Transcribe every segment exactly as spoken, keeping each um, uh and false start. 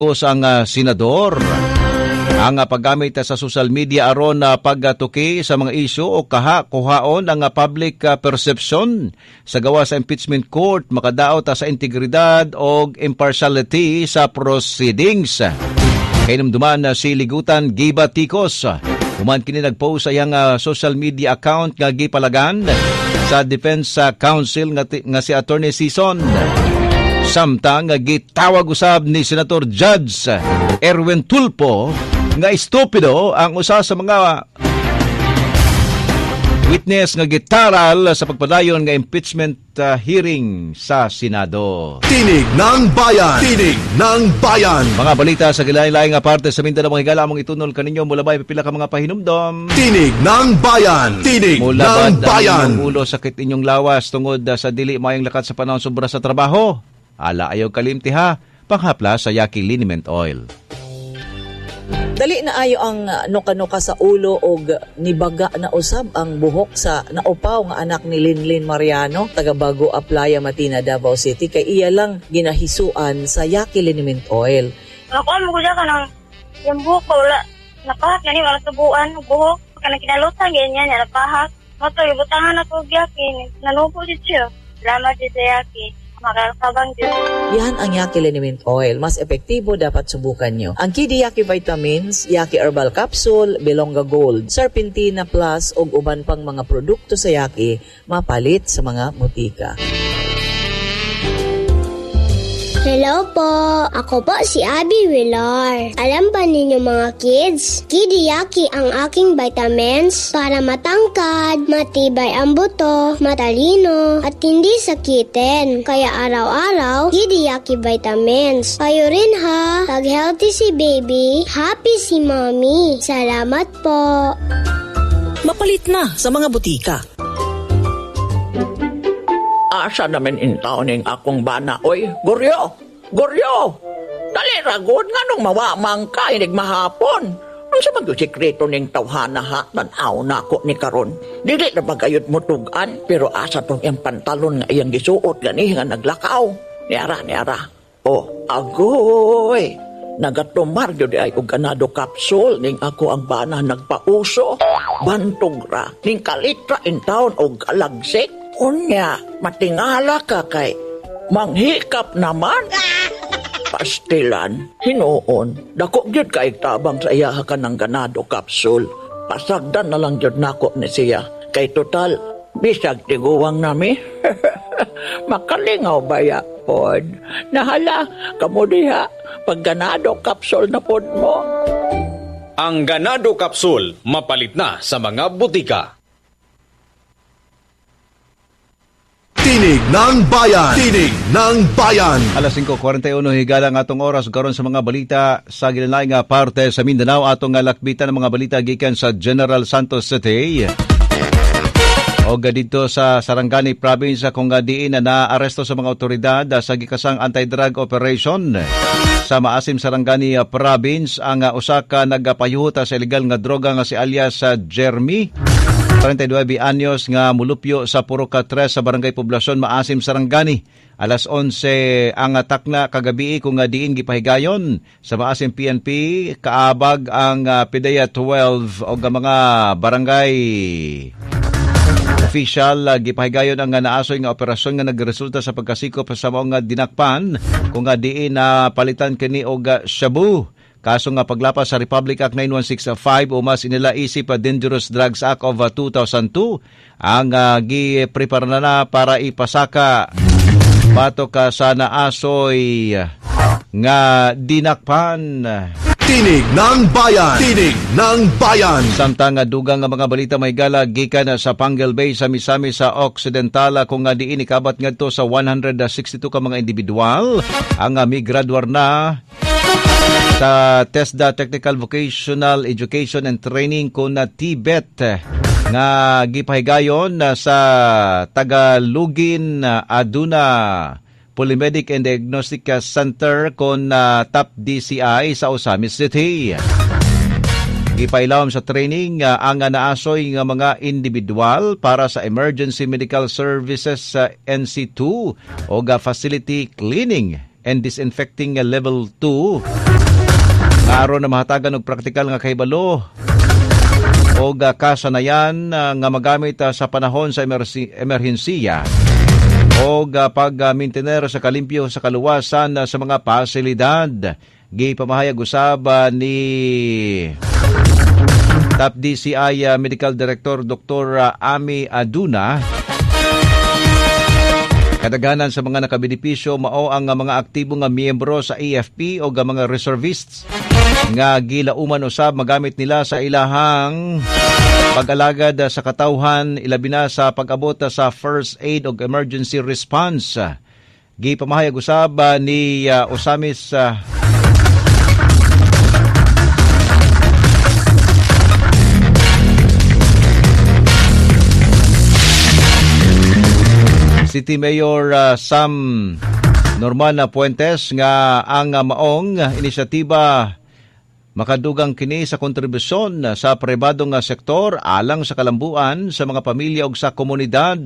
ang uh, senador. Ang uh, paggamit uh, sa social media aron na uh, pagtuki sa mga isyu o kaha-kuhaon ang uh, public uh, perception sa gawa sa impeachment court makadaot uh, sa integridad o impartiality sa proceedings. Kainumduman uh, si Ligutan Giba Ticos. Human kini nagpost sa iyang uh, social media account nga gipalagan sa Defense uh, Council nga, nga si Attorney Sison. Samtang uh, gitawag usab ni Senator Judge Erwin Tulfo nga estupido ang usa sa mga witness nga gitaral sa pagpadayon nga impeachment uh, hearing sa Senado. Tinig ng Bayan! Tinig ng Bayan! Mga balita sa gilain-laing nga parte sa Mindanao, mga higala mong itunol kaninyo mula ba pipila ka mga pahinumdom. Tinig ng Bayan! Tinig mula ng Bayan! Mula ulo sakit inyong lawas tungod uh, sa dili mayang lakat sa panahon sobra sa trabaho. Ala ayaw kalimti ha, panghapla sa Yaki Liniment Oil. Dali na ayo ang nuka-nuka sa ulo og nibaga na usab ang buhok sa naupaw nga anak ni Linlin Mariano taga Bago Aplaya, Matina, Davao City kay iya lang ginahisuan sa Yaki Liniment Oil. Ako mo gud ka nang yung buhok ko wala napahak gani wala tubuan og buhok kana kinalutan ganyan ya napahak. Mato ibutangan ako og Yaki nanupo jud siya. Salamat jud sa Yaki. Makakabang din. Yan ang Yaki Liniment Oil. Mas epektibo dapat subukan nyo. Ang Kidi Yaki Vitamins, Yaki Herbal Capsule, Belonga Gold, Serpentina Plus ug uban pang mga produkto sa Yaki mapalit sa mga butika. Hello po! Ako po si Abby Villar. Alam ba ninyo mga kids? Kidi Yaki ang aking vitamins para matangkad, matibay ang buto, matalino, at hindi sakitin. Kaya araw-araw, Kidi Yaki vitamins. Kayo rin ha! Pag healthy si baby, happy si mommy. Salamat po! Mapalit na sa mga butika. Asa naman intaw ning akong bana, oy, Goryo! Goryo! Dali ragod nga nung mawamang ka, inig mahapon. Ano sa mag-sikreto ning tawhana ha, tanaw na ako ni karon. Dili na bagayot mo tugan, pero asa tong iyang pantalon nga iyang gisuot gani nga naglakaw. Niara, niara. Oh, agoy! Nagatumar yun ay og ganado capsule ning ako ang bana nagpauso. Bantog ra, ning kalitra in town og alagsik. Unya, matingala ka kay manghikap naman. Pastilan, hinuon, dako gyud kay tabang sa iya ka ng ganado capsule. Pasagdan na lang gyud nako ni siya. Kay total, bisag tiguwang nami. Makalingaw baya pod. Nahala, kamo diha, pag ganado capsule na pod mo. Ang ganado capsule, mapalit na sa mga butika. Tinig ng Bayan! Tinig ng Bayan! Alas singko kuwarenta y uno higala nga atong oras karon sa mga balita sa gilain nga parte sa Mindanao atong nga lakbitan ng mga balita gikan sa General Santos City. O dito sa Sarangani Province kung nga diin na naaresto sa mga otoridad sa gikasang anti-drug operation. Sa Maasim Sarangani Province ang usa ka nagapayuhot sa illegal nga droga nga si alias Jeremy. thirty-nueve anyos nga mulupyo sa Puruca tres sa Barangay Poblasyon Maasim Sarangani. Alas onse ang atak na kagabi kung nga diin gipahigayon sa Maasim P N P kaabag ang uh, Pidea twelve o mga barangay official uh, gipahigayon ang nga naasoy nga operasyon nga nagresulta sa pagkasikop sa mga dinakpan kung nga diin na uh, palitan kini og shabu. Kaso nga paglapas sa Republic Act nine one six five umas inila isip Dangerous Drugs Act of two thousand two ang uh, gi-prepare na, na para ipasaka bato ka sa naasoy nga dinakpan. Tinig ng Bayan! Tinig ng Bayan! Samtang nga dugang nga mga balita may gala gikan sa Pangal Bay sa Misami sa Occidental kung nga diin ikabat ngadto sa one hundred sixty-two ka mga individual ang uh, migraduar na sa TESDA Technical Vocational Education and Training kun na T B E T nga gipahigayon sa Tagalugin Aduna Polymedic and Diagnostic Center kun na T A P D C I sa Osamis City. Gipailawom sa training uh, ang naasoy nga mga individual para sa Emergency Medical Services sa uh, N C two o uh, Facility Cleaning. and disinfecting level two. Aron na mahatagan og praktikal nga kahibalo o kasanayan uh, nga magamit uh, sa panahon sa emersi- emerhensiya o uh, pag-maintainer sa kalimpyo sa kaluwasan uh, sa mga pasilidad. Gipamahayag usab uh, ni Top D C I uh, Medical Director Doctor uh, Ami Aduna. Kadaghanan sa mga nakabenepisyo mao ang uh, mga aktibo nga miyembro sa A F P o uh, mga reservists nga gilauman usab magamit nila sa ilahang pag-alagad uh, sa katawhan, ilabi na sa pag-abot uh, sa first aid o emergency response. Gipamahayag usab uh, ni uh, Osamis uh, City Mayor uh, Sam Norman Puentes nga ang uh, maong inisyatiba makadugang kini sa kontribusyon sa pribadong uh, sektor alang sa kalambuan sa mga pamilya ug sa komunidad.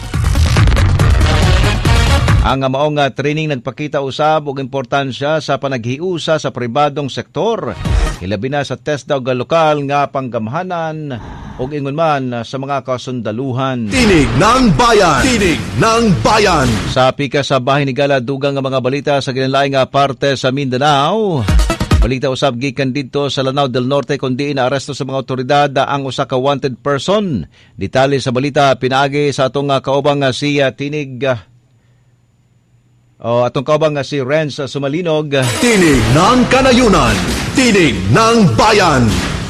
Ang uh, maong uh, training nagpakita usab og importansya sa panaghiusa sa pribadong sektor, hilabi na sa TESDA ug lokal nga panggamhanan ug ingon man sa mga kasundaluhan. Tinig ng Bayan! Tinig ng Bayan! Sa pika sa bahin ni Gala, dugang nga mga balita sa ginalaing nga parte sa Mindanao. Balita usab gikan dito sa Lanao del Norte kundi inaaresto sa mga otoridad ang usa ka wanted person. Detalye sa balita pinaagi sa atong kaubang nga si uh, Tinig uh, o atong kaubang nga si Renz uh, Sumalinog. Tinig ng Kanayunan! Tinig ng Bayan!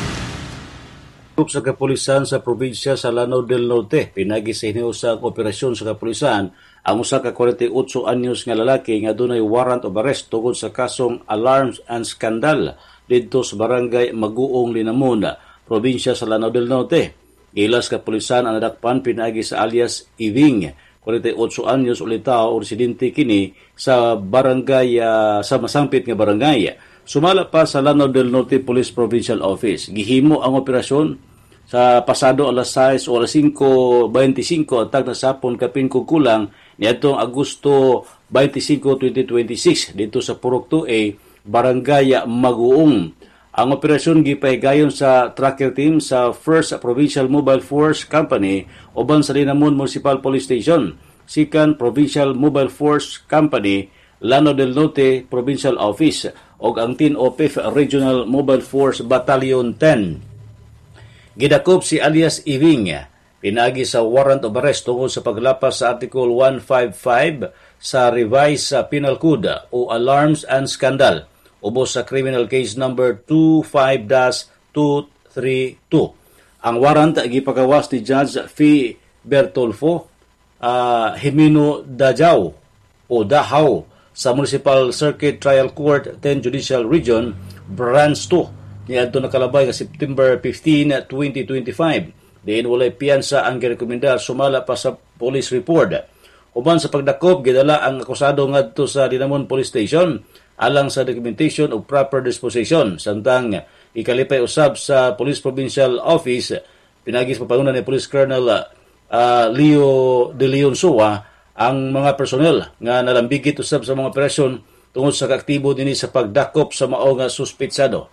Sa kapulisan sa probinsya sa Lanao del Norte, pinagi sa hiniusang operasyon sa kapulisan ang usa ka forty-eight anyos nga lalaki nga dunay warrant of arrest tungod sa kasong alarms and scandal didto sa barangay Maguong, Linamon, probinsya sa Lanao del Norte. Ilas kapulisan ang nadakpan pinagi sa alias Iving, forty-eight anyos ulitaw o residente kini sa barangay uh, sa masangpit nga barangay. Sumala pa sa Lanao del Norte Police Provincial Office. Gihimo ang operasyon sa pasado alas sais o alas cinco twenty-five atag na sapon kapin kung kulang niadtong Agosto twenty-five, twenty twenty-six dito sa Purok two A, Barangay Maguong. Ang operasyon gipahigayon sa tracker team sa First Provincial Mobile Force Company uban sa Linamon Municipal Police Station, Second Provincial Mobile Force Company, Lanao del Norte Provincial Office ug ang Tin O P F Regional Mobile Force Battalion ten. Gidakop si alias Iving pinagi sa warrant of arrest tungkol sa paglapas sa Article one fifty-five sa Revised Penal Code o Alarms and Scandal ubos sa criminal case number two five dash two three two. Ang warrant gipagawas ni Judge Fee Bertolfo uh, Jimeno Dajao o Dahaw sa Municipal Circuit Trial Court ten Judicial Region Branch two niadto nakalabay nga September fifteenth, twenty twenty-five. Diin walay piyansa ang girekomendar sumala pa sa police report. Uban sa pagdakop gidala ang akusado ngadto sa Linamon Police Station alang sa documentation of proper disposition. Samtang ikalipay usab sa Police Provincial Office pinagis papangunan ni Police Colonel uh, Leo De Leon Soa ang mga personnel nga nalambigit usab sa mga operasyon tungod sa kaaktibo dinhi sa pagdakop sa mao nga suspitsado.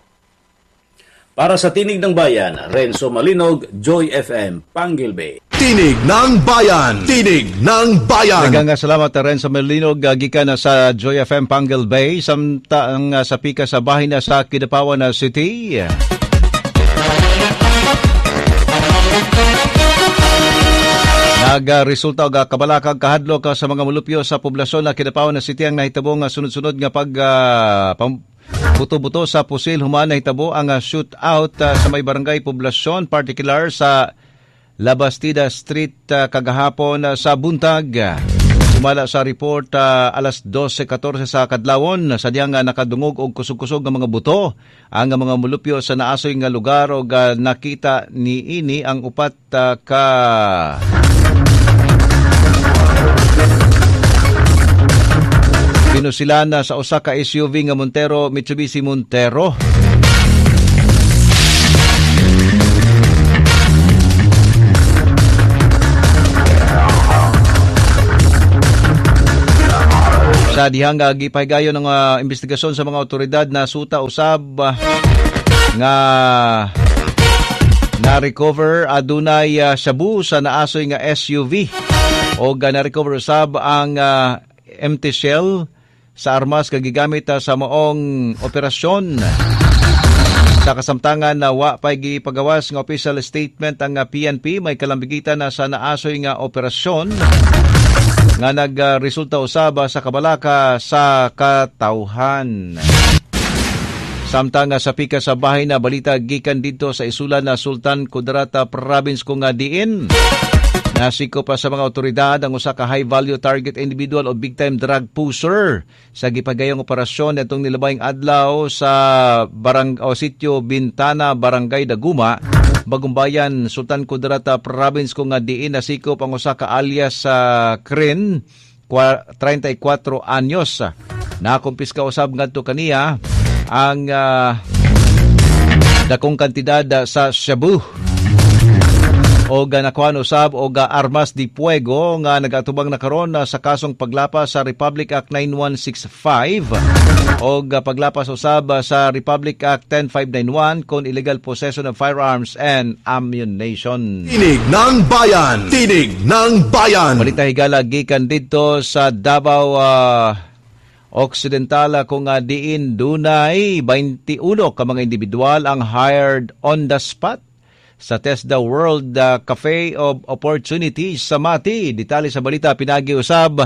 Para sa Tinig ng Bayan, Renzo Malinog, Joy F M, Panguil Bay. Tinig ng Bayan! Tinig ng Bayan! Nagang salamat Renzo Malinog, gikan na sa Joy F M, Panguil Bay, samtang uh, sa pika sa bahin na sa Kidapawan na City. Nag-resulta og kabalakag kahadlok sa mga mulupyo sa poblasyon na Kidapawan na City ang nahitabong sunod-sunod nga pag uh, pam- buto-buto sa pusil human nahitabo ang uh, shootout uh, sa may barangay poblasyon, particular sa Labastida Street uh, kagahapon uh, sa buntag. Sumala sa report uh, alas twelve fourteen sa kadlawon sadyang uh, nakadungog og kusog-kusog nga mga buto ang uh, mga mulupyo sa naasoy nga lugar og uh, nakita niini ang upat uh, ka pinusilan na sa usa ka S U V nga Montero, Mitsubishi Montero. Sa Sa dihang uh, gipahigayon ng uh, investigasyon sa mga otoridad na suta usab uh, nga na-recover adunay uh, shabu sa naasoy nga S U V o uh, na-recover usab ang uh, empty shell sa armas kagigamit uh, sa maong operasyon. Sa kasamtangan na wa pay gipagawas nga official statement ang P N P, may kalambigitan na sa naasoy nga operasyon nga nagresulta usab sa kabalaka sa katawhan. Samtang sa pika sa bahay na balita gikan dito sa isulan na Sultan Kudarat Province kung diin nasiko pa sa mga otoridad ang usa ka high-value target individual o big-time drug pusher sa gipagayong operasyon itong nilabayng adlaw sa barang o sitio Bintana, Barangay Daguma, Bagumbayan, Sultan Kudarat Province kung diin nasiko ang usa ka alias sa uh, Krin, thirty-four anyos. Nakumpiska usab ngadto kaniya ang uh, dakong kantidad uh, sa shabu o ganakuan usab o ga armas di fuego nga nagatubang na karon sa kasong paglapas sa Republic Act nine one six five o ga paglapas usab sa Republic Act ten five ninety-one kon illegal possession of firearms and ammunition. Tinig ng Bayan! Tinig ng Bayan! Balita higala gikan dito sa Davao uh, Occidental kung uh, diin dunay twenty-one ka mga individual ang hired on the spot sa TESDA World uh, Cafe of Opportunities sa Mati. Detalye sa balita pinagi-usab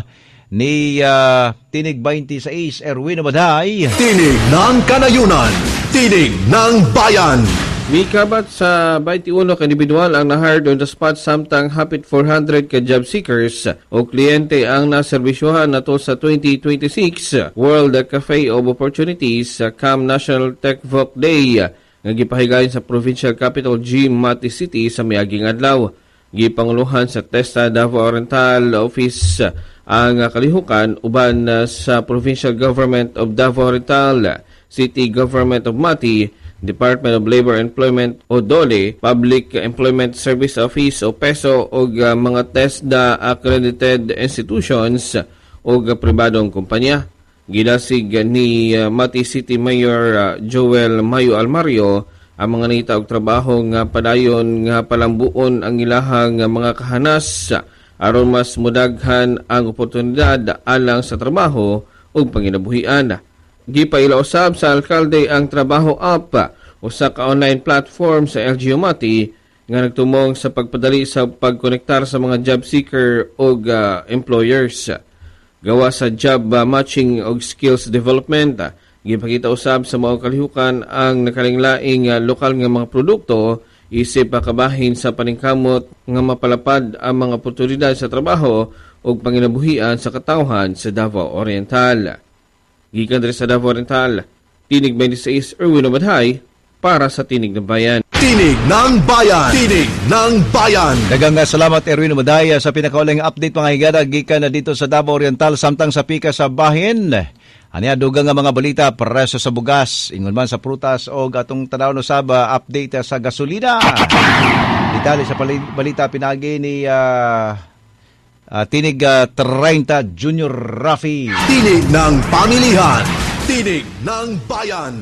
ni uh, Tinig twenty-six Erwin Amaday. Tinig ng Kanayunan. Tinig ng Bayan. Mikabat sa twenty-one ka individual ang na-hired on the spot samtang hapit four hundred ka job seekers o kliyente ang naservisyohan nato sa twenty twenty-six World Cafe of Opportunities sa C A M National Tech Voc Day nga gipahigayon sa Provincial Capital G, Mati City sa miaging adlaw. Gipanguluhan sa TESDA Davao Oriental Office ang kalihukan uban sa Provincial Government of Davao Oriental, City Government of Mati, Department of Labor and Employment o DOLE, Public Employment Service Office o PESO o mga TESDA accredited institutions o pribadong kumpanya. Gidasig ni uh, Mati City Mayor uh, Joel Mayo Almario ang mga nita og trabaho nga padayon nga palambuon ang ilahang uh, mga kahanas uh, aron mas mudaghan ang oportunidad alang sa trabaho ug panginabuhian. Gipailaw usab sa alkalde ang Trabaho App, usa ka online platform sa L G U Mati nga nagtumong sa pagpadali sa pagkonektar sa mga job seeker ug uh, employers. Gawa sa job uh, matching o skills development, uh, gipakita usab sa mga kalihukan ang nakalinglaing uh, lokal nga mga produkto isip pakabahin sa paningkamot nga mapalapad ang mga oportunidad sa trabaho o panginabuhian sa katawhan sa Davao Oriental. Gikan diri sa Davao Oriental, Tinig twenty-six Erwin Omadhay para sa Tinig ng Bayan. Tinig ng Bayan! Tinig ng Bayan! Daghang salamat Erwin Omadhay sa pinakauling update mga higada gikan na dito sa Davao Oriental samtang sa pika sa bahin. Aniya dugang nga mga balita preso sa bugas, ingon man sa prutas o atong tanaw no sab update sa gasolina. Detalye sa balita pinagi ni uh, uh, Tinig uh, thirty Junior Rafi. Tinig ng Pamilihan. Tinig ng Bayan.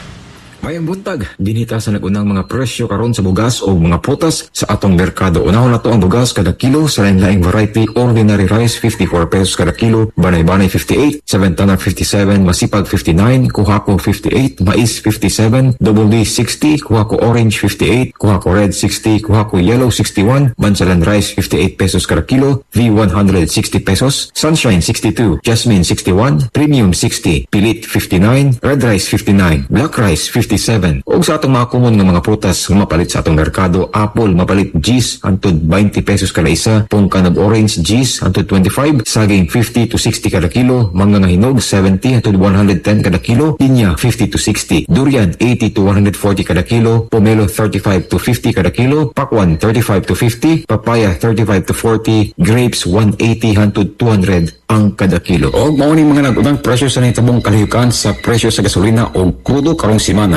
Mayang buntag, dinita sa nagunang mga presyo karon sa bugas o mga prutas sa atong merkado. Unahon na to ang bugas kada kilo sa lain-laing variety. Ordinary rice fifty-four pesos kada kilo, banay-banay fifty-eight, seventenar fifty-seven, masipag fifty-nine, kuhako fifty-eight, mais fifty-seven, double D sixty, kuhako orange fifty-eight, kuhako red sixty, kuhako yellow sixty-one, bansalan rice fifty-eight pesos kada kilo, V one hundred sixty pesos, sunshine sixty-two, jasmine sixty-one, premium sixty, pilit fifty-nine, red rice fifty-nine, black rice fifty-seven. O sa atong mga kumon nga mga prutas nga mapalit sa atong merkado, apple mapalit G's antud twenty pesos kada isa, pungkan og orange G's antud twenty-five, saging fifty to sixty kada kilo, mangga nga hinog seventy antud one hundred ten kada kilo, pinya fifty to sixty, durian eighty to one hundred forty kada kilo, pomelo thirty-five to fifty kada kilo, pakwan thirty-five to fifty, papaya thirty-five to forty, grapes one eighty antud two hundred ang kada kilo. Og mao ni mga nag-unang presyo sa nitabong kalihukan sa presyo sa gasolina o krudo karong semana.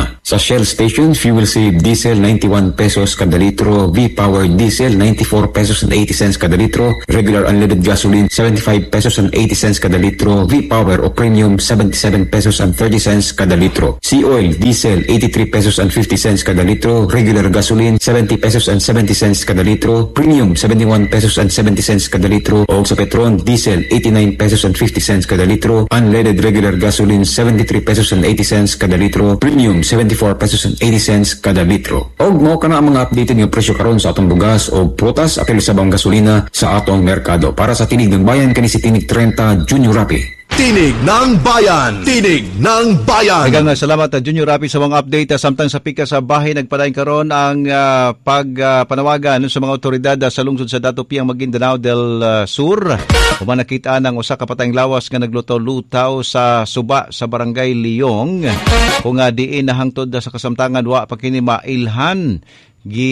gasolina. Sa Shell station, fuel save diesel ninety-one pesos kada litro, V-Powered diesel ninety-four pesos and eighty cents kada litro, regular unleaded gasoline seventy-five pesos and eighty cents kada litro, V-Power o premium seventy-seven pesos and thirty cents kada litro. Sea oil, diesel eighty-three pesos and fifty cents kada litro, regular gasoline seventy pesos and seventy cents kada litro, premium seventy-one pesos and seventy cents kada litro, o sa Petron, diesel eighty-nine pesos and fifty cents kada litro, unleaded regular gasoline seventy-three pesos and eighty cents kada litro, premium seventy-four pesos and eighty cents kada litro. Og mao kana ang mga updated nga presyo karon sa atong bugas o prutas at sabang gasolina sa atong merkado. Para sa Tinig ng Bayan, kani si Tinig thirty Junior Rapi. Tinig ng Bayan! Tinig ng Bayan! Daghang salamat uh, Junior Rapi sa mga update. Uh, samtang sa pika sa bahay, nagpadayon karon ang uh, pagpanawagan uh, sa mga otoridad uh, sa lungsod sa Dato Piang Maguindanao del uh, Sur. Umanakita ng usa ka patayng lawas nga naglutaw-lutaw sa suba sa barangay Liyong. Kung uh, diin nahangtod uh, sa kasamtangan wa pa kini mailhan gi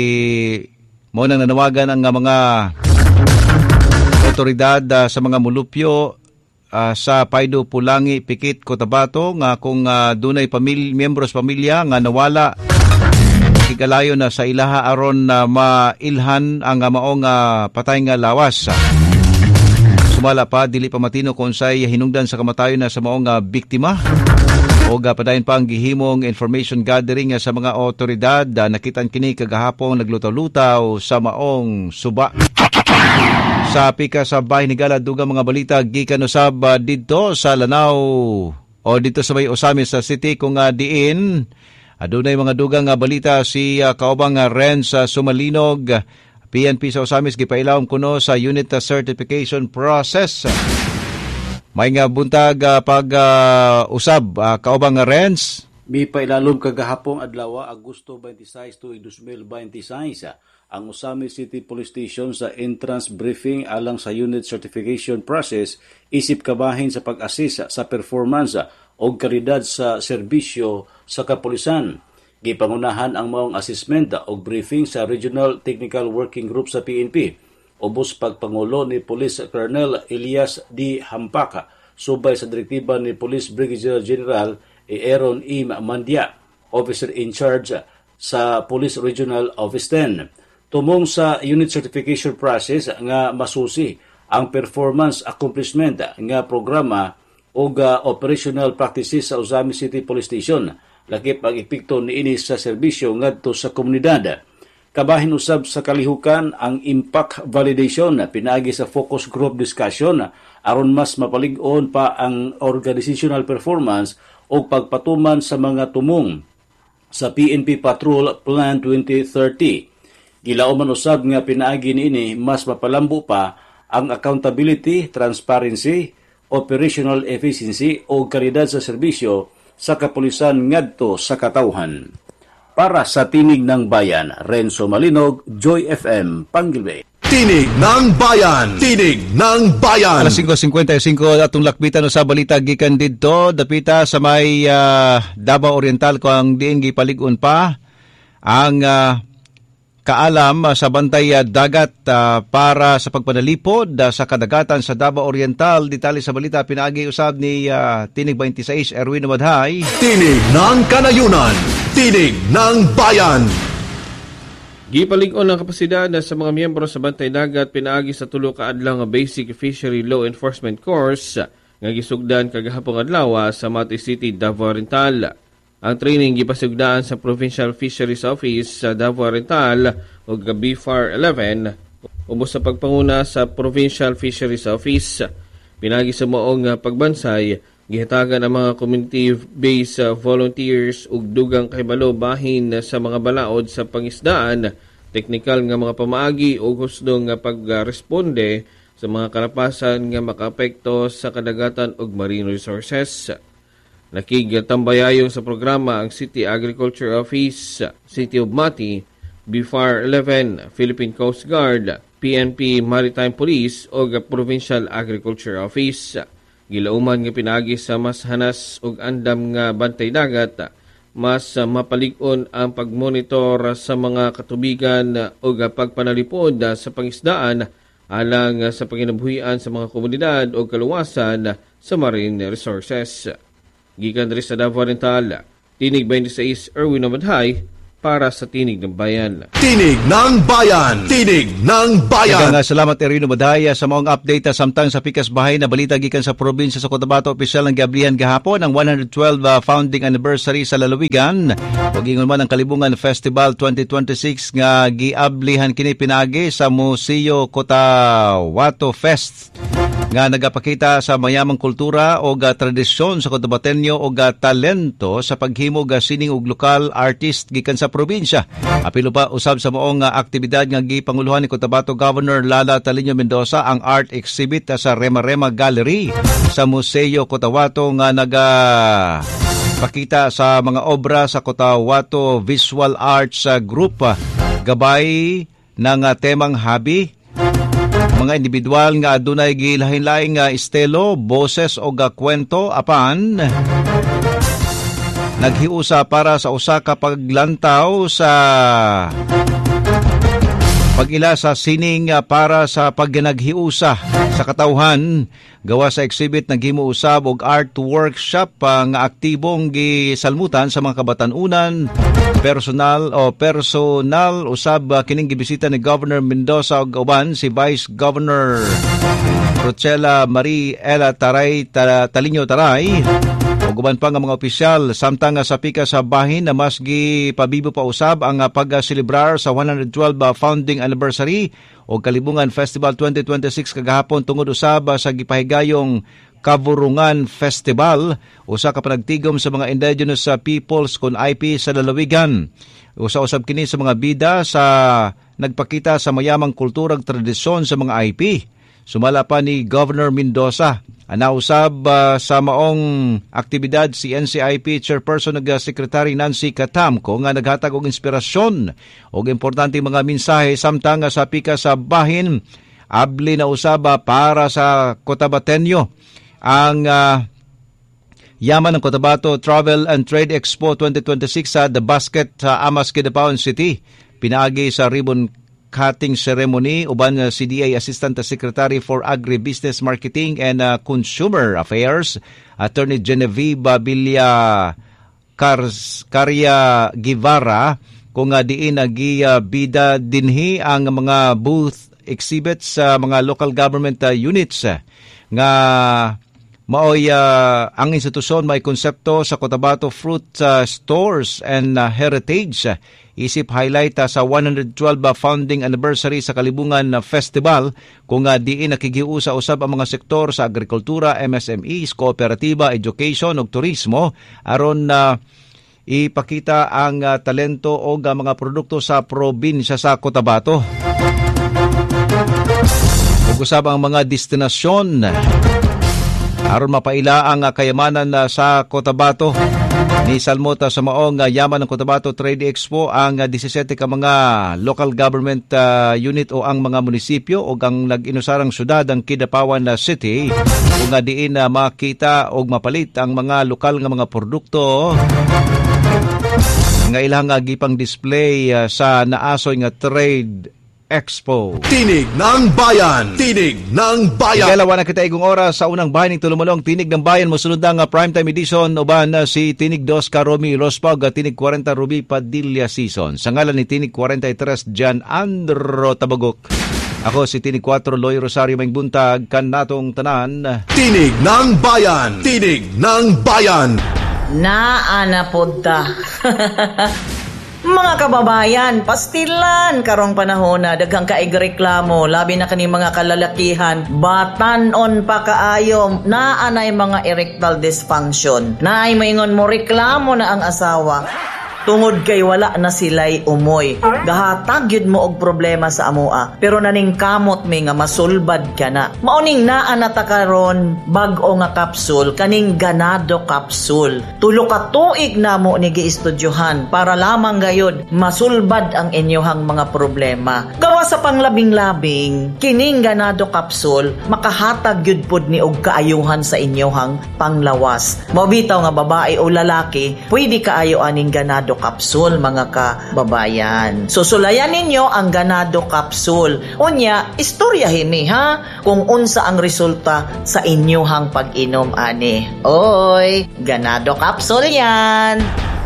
mo nang nanawagan ang uh, mga otoridad uh, sa mga mulupyo Uh, sa Paido, Pulangi, Pikit, Cotabato nga kung uh, dunay pamilya, miyembros pamilya nga nawala higalayo na sa ilaha aron na uh, mailhan ang uh, maong uh, patay nga lawas. Sumala pa dili pa matino kung say hinungdan sa kamatayon na sa maong uh, biktima. O uh, padayon pa ang gihimong information gathering uh, sa mga otoridad. Uh, nakitan kini kagahapon naglutaw-lutaw sa maong suba. Sa pika sa bahay ni Gala, dugang mga balita gikan usab uh, dito sa Lanao o dito sa may Osamis sa City kung uh, diin adunay mga dugang uh, balita si uh, kaubang uh, Renz uh, Sumalinog P N P sa Osamis gipailawom kuno sa unit uh, certification process. May nga buntag uh, pag uh, usab uh, kaubang uh, Renz Mi pailalom kagahapong adlaw Agosto twenty-six to twenty twenty-six ang Osamis City Police Station sa entrance briefing alang sa unit certification process isip kabahin sa pag-assist sa performance o kalidad sa serbisyo sa kapulisan. Gipangunahan ang maong assessment o briefing sa Regional Technical Working Group sa P N P. Ubos pagpangulo ni Police Colonel Elias D. Hampaka subay sa direktiba ni Police Brigadier General Aaron E. Mandia, Officer in Charge sa Police Regional Office ten. Tumong sa unit certification process nga masusi ang performance accomplishment nga programa o uh, operational practices sa Osamis City Police Station. Lakip ang epekto niini sa serbisyo ngadto sa komunidad. Kabahin usab sa kalihukan ang impact validation pinaagi sa focus group discussion aron mas mapalig-on pa ang organizational performance o pagpatuman sa mga tumong sa P N P Patrol Plan twenty thirty. Gilauman usab nga pinaagi niini mas mapalambo pa ang accountability, transparency, operational efficiency o kalidad sa serbisyo sa kapulisan ngadto sa katawhan. Para sa Tinig ng Bayan, Renzo Malinog, Joy F M, Pangilbe. Tinig ng Bayan! Tinig ng Bayan! Alas five fifty-five atong lakbitan sa balita gikan didto dapita sa may uh, Davao Oriental ko ang diin gipalig-on pa ang uh, kaalam uh, sa bantay uh, dagat uh, para sa pagpanalipod uh, sa kadagatan sa Davao Oriental. Detalye sa balita pinaagi usab ni uh, Tinig twenty-six Erwin Madhay. Tinig ng Kanayunan! Tinig ng Bayan! Gipalig-on ang kapasidad sa mga miyembro sa bantay dagat pinaagi sa tulo ka adlaw nga Basic Fishery Law Enforcement Course nga gisugdan kagahapong adlaw sa Mati City, Davao Oriental. Ang training gipasugdaan sa Provincial Fisheries Office sa Davao Oriental o B F A R eleven ubos sa pagpanguna sa Provincial Fisheries Office. Pinagi sa maong pagbansay, gihatagan ang mga community-based volunteers ug dugang kahibalo bahin sa mga balaod sa pangisdaan, teknikal nga mga pamaagi ug husdo nga pagresponde sa mga kalapasan nga makaapekto sa kadagatan ug marine resources. Nakigtambayayong sa programa ang City Agriculture Office, City of Mati, B F A R eleven, Philippine Coast Guard, P N P Maritime Police o Provincial Agriculture Office. Gilauman nga pinagi sa mas hanas ug andam nga bantay dagat, mas mapalig-on ang pagmonitor sa mga katubigan o pagpanalipod sa pangisdaan alang sa panginabuhian sa mga komunidad o kaluwasan sa marine resources. Gikan diri sa Davao Oriental, Tinig twenty-six, Erwin Amadhay, para sa Tinig ng Bayan. Tinig ng Bayan! Tinig ng Bayan! Daghang salamat Erino Madaya sa maong update samtang sa pikas bahay na balita gikan sa probinsya sa Cotabato. Opisyal ng giablihan gahapon ang one hundred twelve uh, founding anniversary sa Lalawigan. Ug ingon man ang Kalibungan Festival twenty twenty-six nga giablihan kini pinagi sa Museo Cotabato Fest nga nagapakita sa mayamang kultura o uh, tradisyon sa Cotabateño o uh, talento sa paghimog uh, sining og lokal artist gikan sa probinsya. Apilo pa usab sa moong uh, aktibidad nga gipanguluhan ni Cotabato Governor Lala Talino Mendoza ang art exhibit uh, sa Rema Rema Gallery sa Museo Cotabato nga naga pakita sa mga obra sa Cotabato Visual Arts uh, Group uh, gabay ng uh, temang habi. Mga individual nga adunay gilahin-laing nga estilo, boses o ga kwento apan naghiusa para sa usa ka paglantaw sa pag-ila sa sining para sa pagginaghiusa sa katawhan. Gawa sa exhibit naghimo usab og art workshop uh, nga aktibong gisalmutan sa mga kabatanunan, personal o personal usab uh, kining gibisita ni Governor Mendoza ug uban si Vice Governor Rochela Marie Ella Taray ta, Talino Taray ug uban pa nga mga opisyal. Samtang sa pika sa bahin na mas gipabibo pa usab ang uh, pag-celebrar sa one hundred twelve uh, founding anniversary o Kalibungan Festival twenty twenty-six kagahapon tungod usab uh, sa gipahigayong Kavurungan Festival, usa ka panagtigom sa mga indigenous uh, peoples kon I P sa lalawigan. Usa-usab kini sa mga bida sa nagpakita sa mayamang kulturang tradisyon sa mga I P. Sumala pa ni Governor Mendoza. Anausab uh, sa maong aktibidad si N C I P Chairperson nag Secretary Nancy Katamko nga naghatag og inspirasyon og importante mga mensahe samtang sa pika sa bahin. Abli na usaba para sa Cotabateño ang uh, yaman ng Cotabato Travel and Trade Expo twenty twenty-six sa The Basket sa uh, Amas, Kidapawan City. Pinaagi sa ribbon cutting ceremony uban uh, C D A Assistant Secretary for Agribusiness Marketing and uh, Consumer Affairs Attorney Genevieve Villa Carria Guevara kung uh, diin nagibida uh, dinhi ang mga booth exhibits sa uh, mga local government uh, units uh, nga maoy uh, ang institusyon may konsepto sa Cotabato Fruit uh, Stores and uh, Heritage. Uh, isip highlight uh, sa one hundred twelve uh, founding anniversary sa Kalibungan uh, Festival kung uh, diin nakigiusa usab ang mga sektor sa agrikultura, M S M Es, kooperatiba, education ug turismo aron na uh, ipakita ang uh, talento o uh, mga produkto sa probinsya sa Cotabato. Ug usab ang mga destinasyon aron mapaila ang uh, kayamanan uh, sa Cotabato. Ni salmota sa maong uh, yaman ng Cotabato Trade Expo ang uh, seventeen ka mga local government uh, unit o ang mga munisipyo o ang nag-inusarang syudad ang Kidapawan uh, City kung nga diin uh, makita o mapalit ang mga lokal nga mga produkto nga ilang uh, gipang display uh, sa naasoy nga Trade Expo. Tinig ng Bayan! Tinig ng Bayan! Ikalawa na kita igong oras sa unang bahay ng Tulumalong. Tinig ng Bayan, musunod na nga primetime edition uban na si Tinig dos Karomi Rospag at Tinig forty Ruby Padilla Season. Sa ngalan ni Tinig forty-three Jan Andro Tabagok. Ako si Tinig four Loy Rosario Maingbuntag kan natong tanan. Tinig ng Bayan! Tinig ng Bayan! Naana podda. Mga kababayan, pastilan karong panahon na daghang kaig reklamo, labi na kani mga kalalakihan, batanon pa kaayo, naanay mga erectile dysfunction. Naay maingon mo reklamo na ang asawa. Tungod kay wala na sila'y umoy. Gahatag yun mo og problema sa amoa. Pero naning kamot may nga masulbad ka na. Mauning naan na takaron bag-o nga kapsul, kaning ganado kapsul. Tulo ka tuig na mo ni giistudyohan para lamang gayod masulbad ang inyohang mga problema. Gawa sa panglabing-labing, kining ganado kapsul, makahatag yun pod ni og kaayuhan sa inyohang panglawas. Mabitaw nga babae o lalaki, pwede kaayo aning ganado kapsul mga kababayan. Susulayan ninyo ang ganado kapsul. Unya, istorya himi ha kung unsa ang resulta sa inyohang pag-inom ani. Oy, ganado kapsul yan.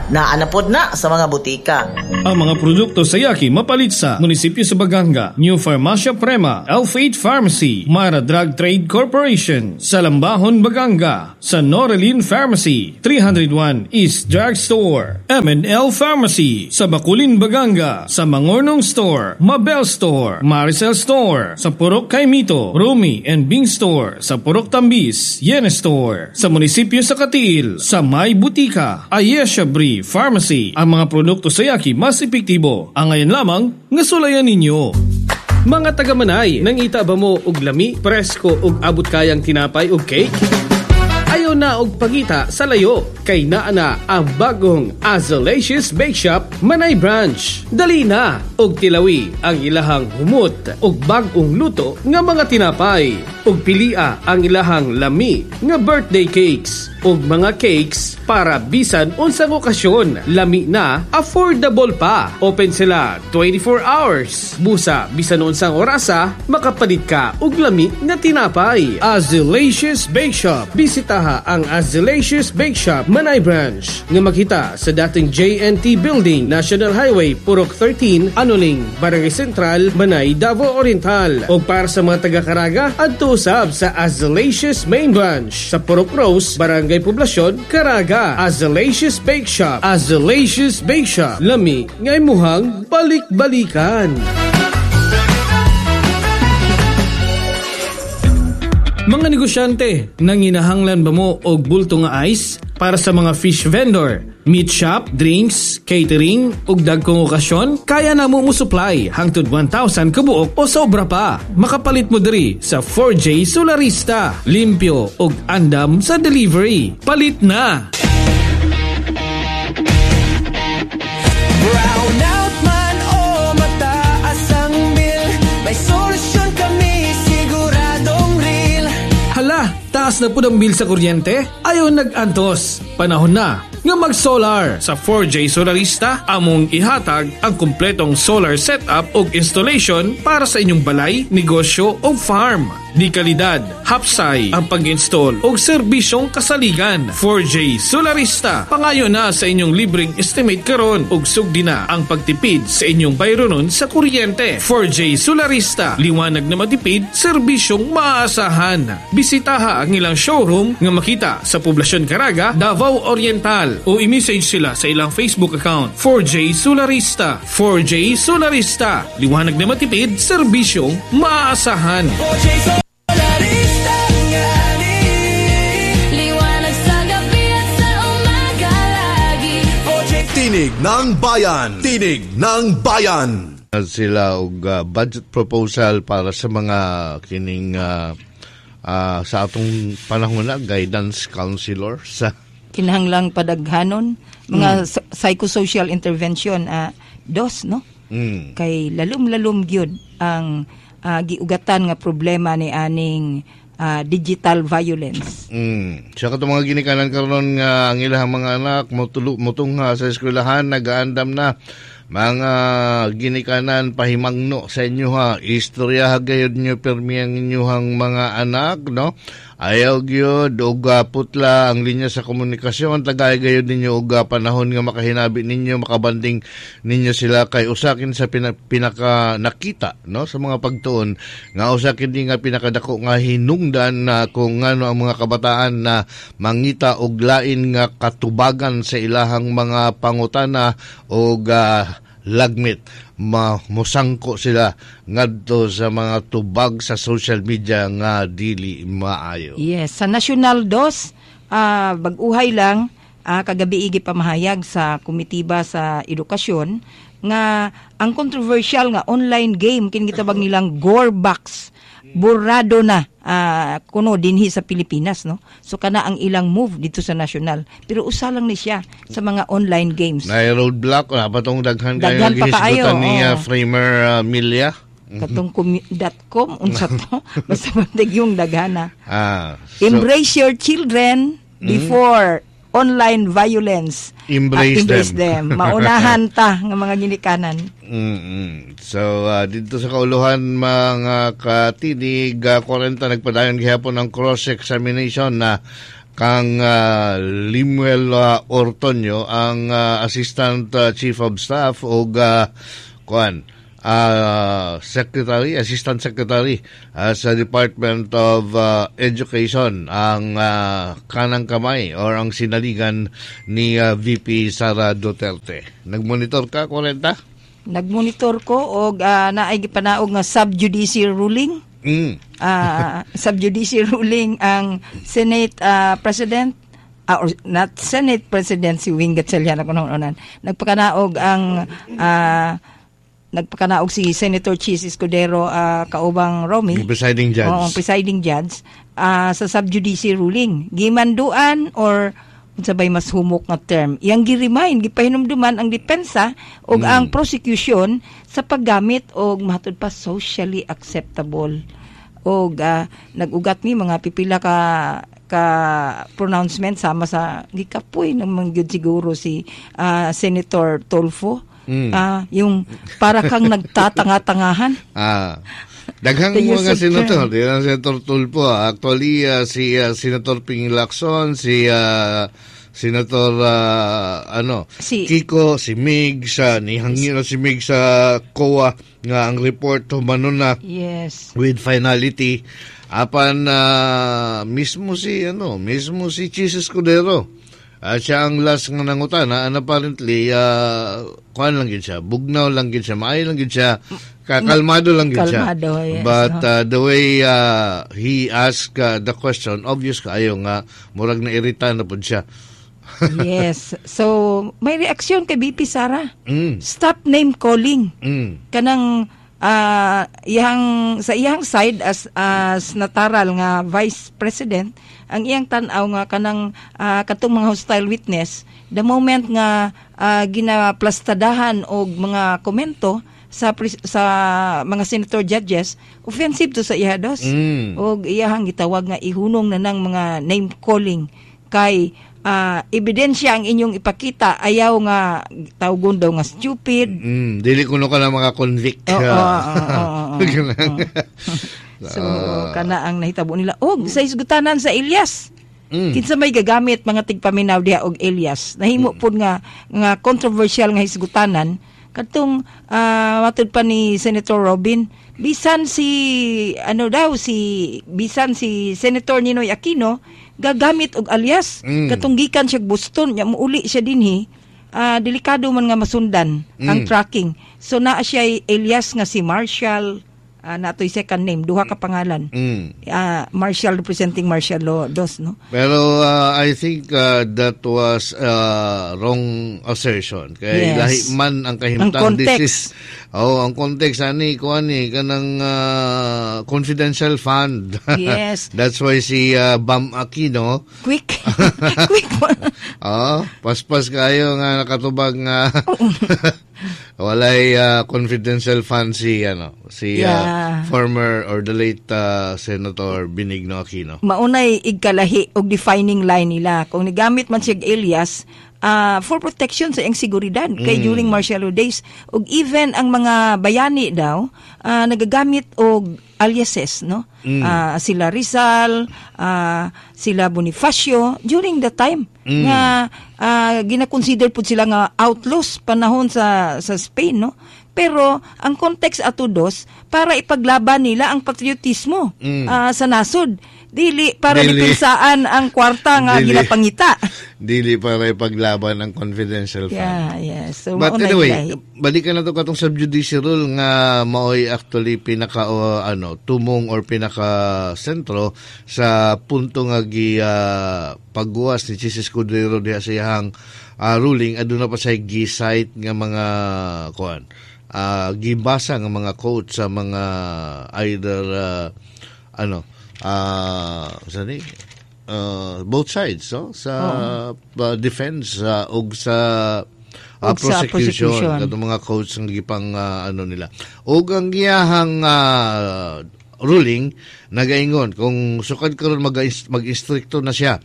naanapod na sa mga butika. Ang mga produkto sa Yaki mapalit sa munisipyo sa Baganga, New Farmacia Prema, Elf eight Pharmacy, Mara Drug Trade Corporation, sa Lambahon, Baganga, sa Norelin Pharmacy, three oh one East Drug Store, M and L Pharmacy, sa Bakulin, Baganga, sa Mangornong Store, Mabel Store, Maricel Store, sa Purok Kaimito, Rumi and Bing Store, sa Purok Tambis, Yen Store, sa munisipyo sa Katil, sa May Butika, Ayesha Bri Pharmacy. Ang mga produkto sa Yaki mas epektibo. Ang ngayon lamang nga sulayan ninyo. Mga taga-Manay, nang ita ba mo og lami, presko og abot kayang tinapay og cake? Ayaw na og pagita sa layo, kay naa na ang bagong Azalicious Bake Shop Manay Branch. Dali na og tilawi ang ilahang humot og bagong luto nga mga tinapay, og pilia ang ilahang lami nga birthday cakes og mga cakes para bisan unsang okasyon. Lami na, affordable pa. Open sila twenty-four hours. Busa bisan unsang orasa, makapalit ka og lami nga tinapay. Azalicious Bake Shop. Bisitaha ang Azalicious Bake Shop Manay Branch nga makita sa dating J N T Building, National Highway, Purok thirteen, Anuling, Barangay Central, Manay, Davao Oriental. O para sa mga taga-Caraga, adto usab sa Azalicious Main Branch sa Purok Rose, Barangay Poblasyon, Caraga. Azalicious Bake Shop. Azalicious Bake Shop. Lami ngay muhang balik-balikan. Mga negosyante, nanginahanglan ba mo og bulto nga ice para sa mga fish vendor, meat shop, drinks, catering ug dagkong okasyon? Kaya na mo mo supply hangtod one thousand kabuok o sobra pa. Makapalit mo diri sa four J Solarista. Limpyo ug andam sa delivery. Palit na! Brown out man o mataas ang bill, may solusyon kami, siguradong real. Hala, taas na po ng bill sa kuryente? Ayaw nag-antos. Panahon na nga mag-solar. Sa four J Solarista, among ihatag ang kumpletong solar setup o installation para sa inyong balay, negosyo o farm. Di kalidad, hapsay ang pag-install o serbisyong kasaligan. four J Solarista, pangayo na sa inyong libreng estimate karon ug sugdi na ang pagtipid sa inyong bayronon sa kuryente. four J Solarista, liwanag na matipid, serbisyong maaasahan. Bisitaha ang ilang showroom nga makita sa Poblasyon Caraga, Davao Oriental, o i-message sila sa ilang Facebook account. four J Solarista. four J Solarista, liwanag na matipid, serbisyong maaasahan. four J Solarista, ngani, liwanag sa gabi at sa umaga lagi. four J Tinig ng Bayan. Tinig ng Bayan. Sila og uh, budget proposal para sa mga kining uh, uh, sa atong panahon na guidance counselor sa kinahanglang padaghanon mga mm. psychosocial intervention uh, dos no mm. kay lalum-lalum gyud ang uh, giugatan nga problema ni aning uh, digital violence. Mm. Sa katong mga ginikanan karon nga ang ilang mga anak motulo motong sa eskwelahan nagaandam na mga ginikanan pahimangno sa inyo ha, istorya hagayod nyo permi ang inyong mga anak, no? Ayaw gyud og putla ang linya sa komunikasyon, tagay gayud ninyo og panahon nga makahinabi ninyo, makabanding ninyo sila kay usakin sa pina, pinaka nakita, no, sa mga pagtuon nga usakin din nga pinakadako nga hinungdan na kung ano ang mga kabataan na mangita og lain nga katubagan sa ilahang mga pangutana og uh, lagmit, ma musangko sila ngadto sa mga tubag sa social media nga dili maayo. Yes, sa National dos, uh, bag-uhay lang, uh, kagabi igi pamahayag sa komitiba sa edukasyon nga ang controversial nga online game kin gitabag nilang Gorebox burado na uh, kuno dinhi sa Pilipinas, no? So kana ang ilang move dito sa national. Pero usa lang ni siya sa mga online games. Na roadblock na patong daghan kayo nga ginisgutan ni uh, Framer uh, Milya. Katong dot com unsa to? Basta bantig yung daghana. Ah, so, embrace your children before mm, online violence. Embrace, uh, embrace them. them. Maunahan ta nga mga ginikanan. Mm-hmm. So, uh, dito sa kauluhan mga katinig, uh, forty nagpadayon gihapon ng cross-examination na kang uh, Limuel uh, Ortonio, ang uh, Assistant uh, Chief of Staff o uh, kuan uh, Secretary, Assistant Secretary uh, sa Department of uh, Education, ang uh, kanang kamay or ang sinaligan ni uh, V P Sara Duterte. Nagmonitor ka, Quarenta? Nagmonitor ko og uh, naay gipanaog nga subjudice ruling. Mm. uh, subjudice ruling ang Senate uh, President uh, or not Senate President si Wing Gatchalian ako noon nagpakanaog ang uh, nagpakanaog si Senator Chis Escudero uh, kaubang Romy, presiding judge. Oo, presiding judge uh, sa subjudice ruling gimanduan or sabay mas humok nga term. Iyang gi-remind, gipahinumduman ang depensa o mm. ang prosecution sa paggamit o mahatod pa socially acceptable. O uh, nag-ugat mi mga pipila ka ka pronouncement sama sa gikapoy naman gyud siguro si uh, Senator Tolfo. Mm. Uh, yung para kang nagtatanga-tangahan. Ah. Daghang mga senator, di lang Senator Tulfo. Actually, uh, si uh, Senator Ping Lacson, si uh, Senator uh, ano, si Kiko, si Mig, sa nihangin na si Mig sa C O A nga ang report humano na yes. with finality. Apan uh, mismo si ano, mismo si Chis Escudero. Uh, siya ang last nga nangutana, and apparently, uh, kuhan lang yun siya, bugnaw lang yun siya, maayo lang yun siya, kakalmado lang yun siya. Kalmado, yes. But uh, the way uh, he asked uh, the question, obvious kayo nga, murag na irita na po siya. Yes. So, may reaksyon kay B P Sara. Mm. Stop name calling. Mm. Kanang uh, iyang, sa iyang side as as nataral nga Vice President, ang iyang tanaw nga kanang uh, katong mga hostile witness, the moment nga uh, ginaplastadahan og mga komento sa sa mga senator judges, offensive to sa ihados. Mm. Og iyahang gitawag nga ihunong na ng mga name calling kay uh, ebidensya ang inyong ipakita, ayaw nga tawgon daw nga stupid. Mm, dili kuno ka na mga convict. Oo, oo, oo. So, kana ang nahitabo nila. Og, sa isgutanan sa Elias. Mm. Kinsa may gagamit mga tigpaminaw diha og Elias. Nahimo mm. pod nga nga controversial nga hisgutanan katong uh, matud pa ni Senator Robin, bisan si ano daw si bisan si Senator Ninoy Aquino gagamit og alias. Mm. Katong gikan siya Boston, nya muuli siya dinhi. Uh, delikado man nga masundan mm. ang tracking. So naa siya alias nga si Marshall. Uh, natoy second name, duha ka pangalan. Mm. Uh, Marshall representing Marshall Law Dos, no? Pero uh, I think uh, that was uh, wrong assertion. Kay yes. Lahi man ang kahimtang this is oh, ang context ani ko ani kanang uh, confidential fund. Yes. That's why si uh, Bam Aquino quick quick oh, paspas kayo nga nakatubag nga walay uh, confidential fund si ano si yeah. uh, former or the late uh, Senator Benigno Aquino. Maunay igkalahi og defining line nila kung nigamit man siya alias uh, for protection sa iyang seguridad mm. kay during martial law days og even ang mga bayani daw uh, nagagamit og aliases, no? Mm. Uh, sila Rizal, uh, sila Bonifacio during the time mm. nga uh, gina-consider pud sila nga outlaws panahon sa sa Spain, no? Pero ang context ato dos para ipaglaban nila ang patriotismo mm. uh, sa nasod. Dili para lipinsaan ang kwarta nga ginapangita. Dili para ipaglaban ang confidential fund. Yeah, yeah. So, but anyway, balikan na to katong subjudice rule nga maoy actually pinaka uh, ano tumong or pinaka sentro sa punto nga gi uh, pagguwas ni Chis Escudero diha sa iyang uh, ruling. Aduna pa say gi-cite nga mga kuan uh, gibasa nga mga quote sa mga either uh, ano uh, sani uh, both sides, no? Sa oh. uh, defense uh, og sa uh, prosecution, prosecution. Katong mga quotes nga gipang uh, ano nila og ang giyahang uh, ruling nagaingon kung sukad karon mag mag-instricto na siya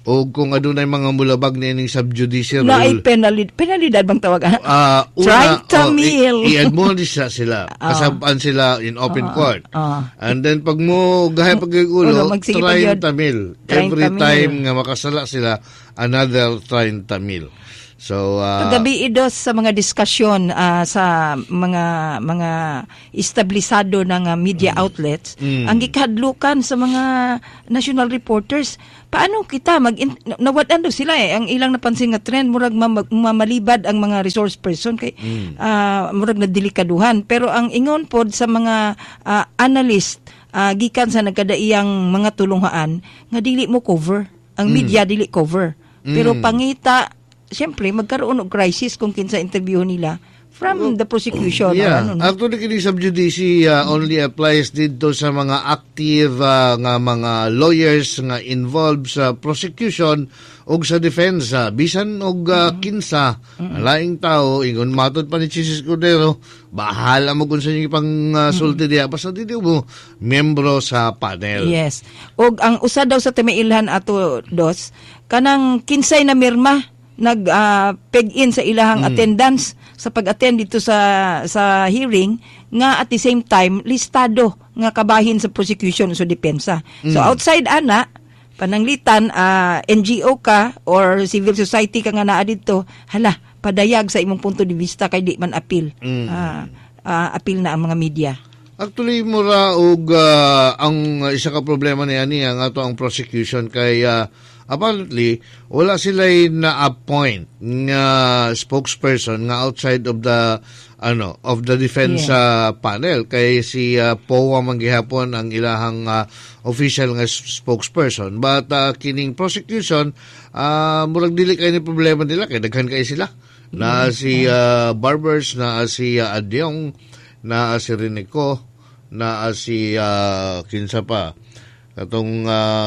o kung adunay mga mulabag na ining subjudice rule. Na ay penalid, penalidad bang tawag? Uh, treinta mil. Oh, i-admonish na sila. Kasabaan sila in open Uh, court. uh. And then pag mo gahay pag-ulo, Ulo, magsige pa yun. treinta mil. Every time nga makasala sila, another treinta mil. So, uh, Kagabi idos sa mga diskusyon uh, sa mga mga establisado ng uh, media mm, outlets, mm. ang gikadlukan sa mga national reporters, paano kita mag nawad-an daw sila eh ang ilang napansin nga trend murag mam- mamalibad ang mga resource person kay mm. uh, murag na delikaduhan, pero ang ingon pod sa mga uh, analyst uh, gikan sa nagkadaiyang mga tulungaan nga dili mo cover ang media, mm. dili cover, pero Mm. pangita siyempre, magkaroon ng crisis kung kinsa interview nila from the prosecution. Yeah. Ano, no? Actually, kini subjudice uh, only applies dito sa mga active uh, nga mga lawyers nga involved sa prosecution o sa defense. Uh, bisan og uh, kinsa, mm-hmm. laing tao, ingon matod pa ni Chis Escudero, bahala mo kung sa inyo pang uh, sulti diya. Basta dito mo, membro sa panel. Yes. Og ang usa daw sa timailhan ato, Dos, kanang kinsay na mirma, nag uh, peg-in sa ilahang mm. attendance sa pag-attend dito sa sa hearing nga at the same time listado nga kabahin sa prosecution so depensa. Mm. So outside ana pananglitan uh, N G O ka or civil society ka nga naa didto, hala padayag sa imong punto de vista kay di man appeal. Mm. Uh, uh, appeal na ang mga media. Actually, mura og uh, ang isa ka problema niya niya nga ato ang prosecution kay uh, apparently wala sila na-appoint nga spokesperson nga outside of the ano of the defense yeah. uh, panel kay si uh, P O A manggihapon ang ilahang uh, official nga spokesperson, but uh, kining prosecution uh, murag dili kay ni problema nila kay daghan kay sila na si uh, Barbers, na si uh, Adyong, na si Renico, na si uh, kinsa pa katong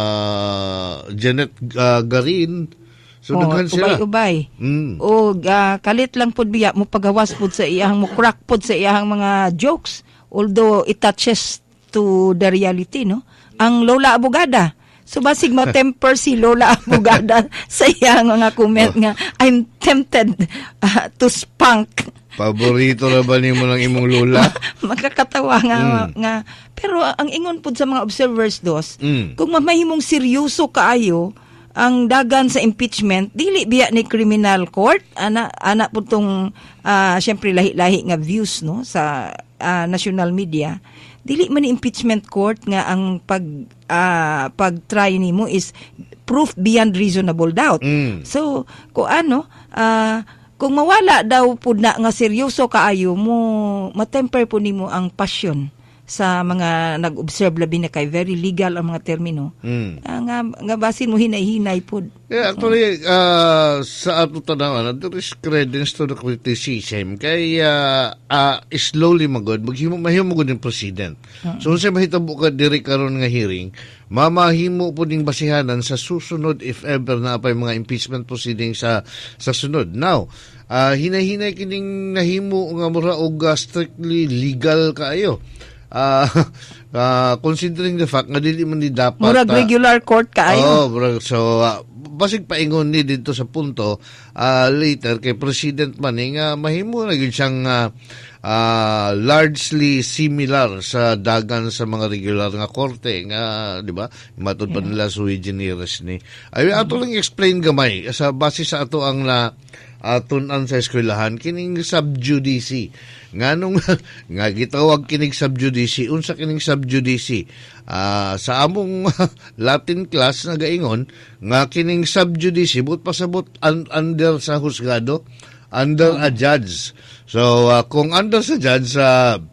uh, Janet uh, Garin. So, oh, daghan sila. ubay-ubay. Mm. O uh, kalit lang pod biya mo pagawas pod sa iyang mo crack pod sa iyang mga jokes, although it touches to the reality, no? Ang Lola Abogada. So basig ma-temper si Lola Abogada sa iyang mga comment nga I'm tempted uh, to spunk. Paborito na ba nimo ng imong lola? Makakatawa nga, Mm. nga. Pero ang ingon pod sa mga observers, Dos, Mm. kung mamahimong seryoso kaayo ang dagan sa impeachment, dili biya ni criminal court, ana ana po tong uh, syempre lahi-lahi nga views, no, sa uh, national media. Dili man ni impeachment court nga ang pag uh, pag-try nimo is proof beyond reasonable doubt. Mm. So, kung ano, uh, kung mawala daw po na nga seryoso kaayo mo, matemper po nimo ang passion sa mga nag-observe labi na kay very legal ang mga termino. Mm. Uh, nga, nga basin mo hinay-hinay po. Yeah, actually, uh, sa ato tanawan, there is credence to the criticism. Kay uh, uh, slowly magod, maghimo mahimo magod yung president. Uh-huh. So, sa mahitabo ka diri karon nga hearing, mamahimo po ding basihanan sa susunod if ever na pa mga impeachment proceedings sa sa sunod. Now, uh, hinay-hinay kining nahimo nga mura og uh, strictly legal kaayo. Uh, uh, considering the fact nga dili man ni dapat murag regular court kaayo. Oh, murag, so uh, basig paingon ni dito sa punto uh, later kay president man eh, nga mahimo na gyud siyang uh, uh, largely similar sa dagan sa mga regular nga korte nga di ba matud pa nila sui generis ni ay ato lang explain gamay sa base sa ato ang na uh, tun-an sa eskwelahan kining subjudice nganong nga gitawag kining subjudice unsa kining subjudice uh, sa among Latin class nagaingon nga kining subjudice but pasabot un- under sa husgado under a judge. So uh, kung under sa judge sa uh,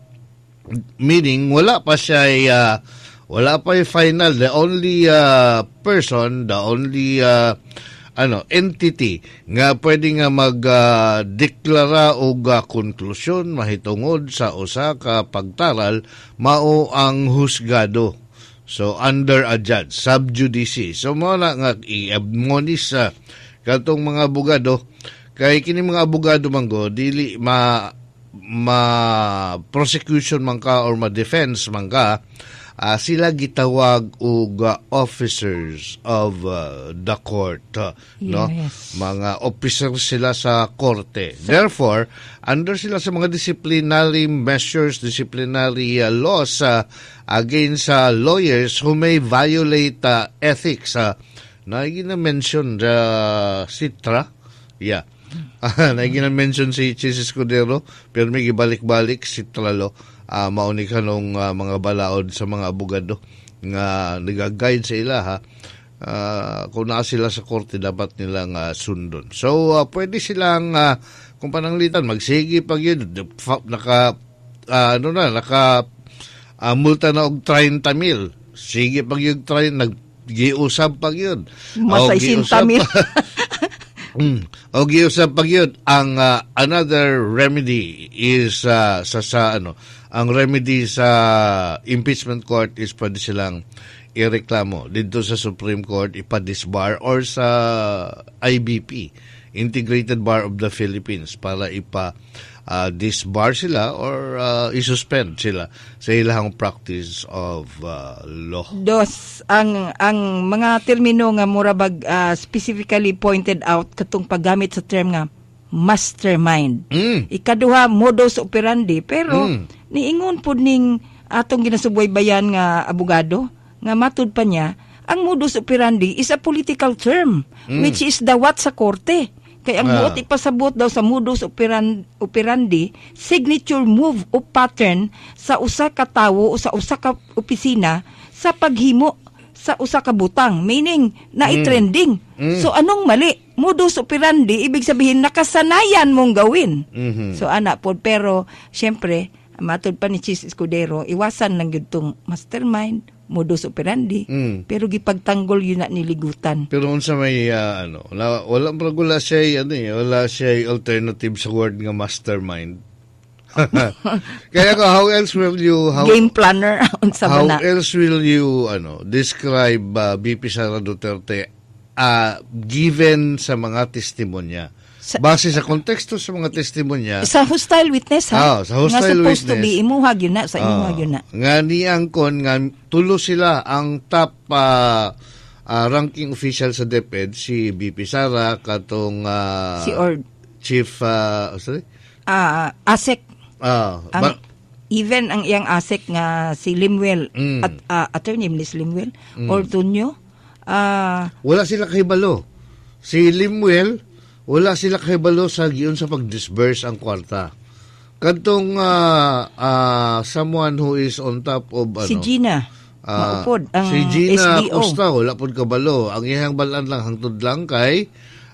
meaning wala pa siya uh, wala pa yung final, the only uh, person, the only uh, ano entity nga pwede nga mag-deklara uh, og uh, konklusyon mahitungod sa usa ka pagtaral mao ang husgado. So under a judge, subjudice. So mo na nga i-admonish sa katong mga abogado kay kini mga abogado manggo dili ma ma prosecution man ka or ma defense man ka uh, sila gitawag og uh, officers of uh, the court, uh, no? Yes. Mga officers sila sa korte. Therefore, under sila sa mga disciplinary measures, disciplinary uh, laws uh, against uh, lawyers who may violate uh, ethics. Uh, na gina-mention uh, Sitra. Yeah. Uh, na gina-mention si Chis Escudero, pero may gibalik-balik si Tralo. Uh, mauni ka nung uh, mga balaod sa mga abogado nga nag-guide sa ila, ha. Uh, kung naa sila sa korte, dapat nilang uh, sundon. So, uh, pwede silang, uh, kung pananglitan, magsigi pag yun, naka, uh, ano na, naka, uh, multa na og thirty mil. Sige pag yun, nag-giusap pag yun. Masay sixty mil. Mm. O giusap pag yun, ang uh, another remedy is uh, sa sa ano, ang remedy sa impeachment court is pwede silang ireklamo dito sa Supreme Court, ipa-disbar, or sa I B P, Integrated Bar of the Philippines, para ipa uh, disbar sila or uh, isuspend sila sa ilang practice of uh, law. Dos, ang ang mga termino nga murabag uh, specifically pointed out katong paggamit sa term nga mastermind. Mm. Ikaduha, modus operandi, pero Mm. niingon po ning atong ginasubaybayan nga abogado nga matud pa niya, ang modus operandi is a political term, Mm. which is dawat sa korte. Kaya ang Ah. buot ipasabot daw sa modus operan- operandi, signature move o pattern sa usa ka tawo o sa usa ka opisina sa paghimo sa usa ka butang, meaning na-trending. Mm. So anong mali? Modus operandi, ibig sabihin nakasanayan mong gawin. Mhm. So ana po, pero syempre, matod pa ni Chis Escudero, iwasan lang yun tong mastermind, modus operandi, Mm. pero gipagtanggol yun na niligutan. Pero unsa may uh, ano, wala wala wala siya ano eh, wala siya alternative sa word nga mastermind. Kaya ko, how else will you how, Game planner unsa how man na. else will you ano describe uh, B P Sara Duterte uh, given sa mga testimonya? Base sa konteksto sa mga testimonya. Sa hostile witness, ha? Ah, sa hostile nga supposed to witness. be imuhag yun na, sa imuhag Ah, yun na. Nga niyang kon, nga tulo sila ang top uh, uh, ranking official sa DepEd, si B P Sara, katong uh, Si Ord. Chief, uh, sorry? Ah, ASEC. Ah, Ang, ba- even ang iyang ASEC nga si Limwell, Mm. at uh, attorney ni Limwell, Mm. or Tunyo, ah, wala sila kahibalo. Si Limwell, wala sila kahibalo sa giyon sa pag-disburse ang kwarta. Kadtong uh, uh, someone who is on top of ano, si Gina, ah, maupod, ang si Gina S D O. Costa, wala pod kabalo. Ang iyang balan lang hangtod lang kay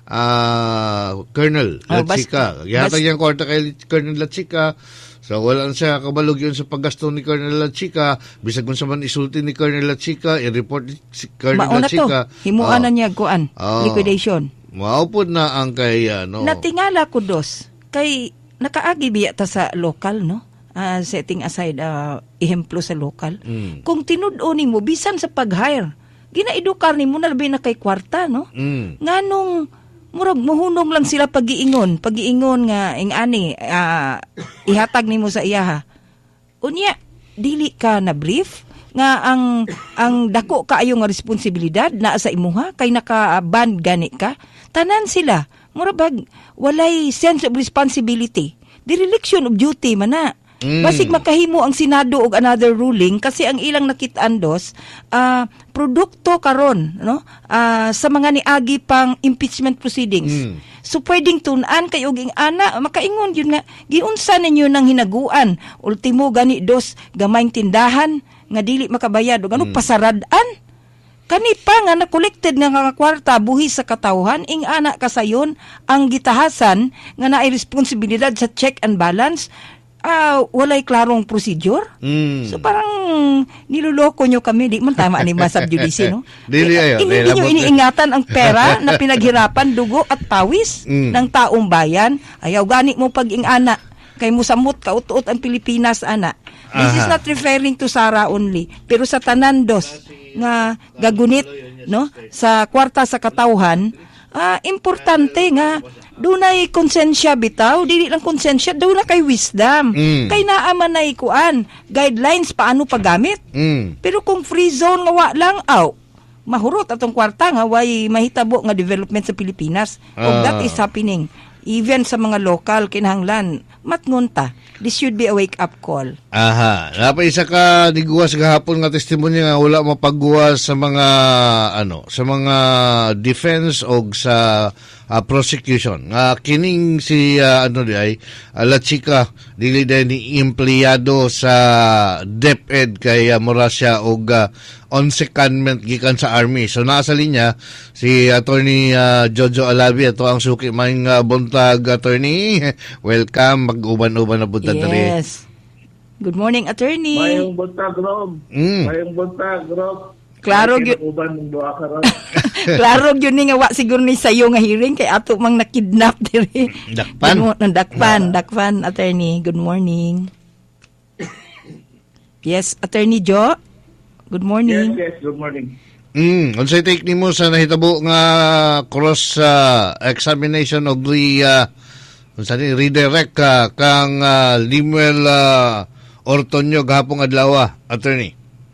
ah, Colonel Oh, bas- Lachica. bas- Gihatag yung kwarta kay Colonel Lachica. So wala siya kabalog yun sa paggasto ni Colonel Lachica. Bisag kung sa man isulti ni Colonel Lachica, i-report si Colonel Mauna to, Lachica. himuan Oh. na niya kuan, Oh. liquidation. Maupod na ang kay ano. Natingala ko dos, kay nakaagi biya ta sa local, no? Ah, setting aside uh, ehemplo sa local. Mm. Kung tinud-o nimo bisan sa pag-hire, ginaedukar nimo na labi na kay kwarta, no? Mm. Nganong murag muhunong lang sila pag-iingon, pag-iingon nga ing ani ah, ihatag nimo sa iyaha. Unya dili ka na brief nga ang ang dako kaayo nga responsibilidad na sa imuha kay naka-ban gani ka. Tanan sila murag walay sense of responsibility. Dereliction of duty man na. Mm. Basig makahimo ang Senado og another ruling kasi ang ilang nakit-an dos ah, produkto karon, no, ah, sa mga niagi pang impeachment proceedings. Mm. So pwedeng tun-an kay og ing ana makaingon yun nga giunsa ninyo nang hinaguan ultimo gani dos gamayng tindahan nga dili makabayad og ano Mm. pasaradan. Kani pa nga na collected nga nga kwarta buhi sa katawhan ing ana kasayon ang gitahasan nga naay responsibilidad sa check and balance. Ah, walay klarong procedure. Mm. So parang niloloko nyo kami, di man tama ni Masab Judici, no? Dili ayo. Hindi nyo iniingatan ang pera na pinaghirapan, dugo at pawis Mm. ng taong bayan. Ayaw gani mo pag-ingana. Kay musamot ka utuot ang Pilipinas, ana. This is Aha. not referring to Sara only, pero sa tanan dos nga gagunit, no? Sa kwarta sa katawhan, ah, importante nga dunay konsensya bitaw, dili lang konsensya, dunay kay wisdom. Mm. Kay naa man nay kuan, guidelines paano paggamit. Mm. Pero kung free zone nga wa lang aw, mahurot atong kwarta nga way mahitabo nga development sa Pilipinas. Ah. Og that is happening. Even sa mga local kinahanglan, matngunta. This should be a wake-up call. Aha. Napay isa ka niguwas gahapon nga testimonya nga wala mapagguwas sa mga ano, sa mga defense o sa uh, prosecution. Nga uh, kining si uh, ano di ay uh, La Chica dili din ni empleyado sa DepEd kay uh, mura siya og uh, on secondment gikan sa army. So nasa linya si Attorney uh, Jojo Alavi ato ang suki maing uh, buntag attorney. Welcome, mag-uban-uban na buntag. Yes. Good morning, attorney. Mayong buntag, Rob. Mm. Mayong buntag, Rob. Klaro gyud. Uban ng duha ka ron. Klaro gyud ni nga wa siguro ni sayo nga hearing kay ato mang nakidnap diri. Dakpan. Dakpan, dakpan, attorney. Good morning. Yes, Attorney Jo. Good morning. Yes, yes, good morning. Mm, unsay take nimo sa nahitabo nga cross uh, examination of the uh, unsa ni redirect ka kang uh, Limuel uh, Ortonio gahapon adlaw, attorney?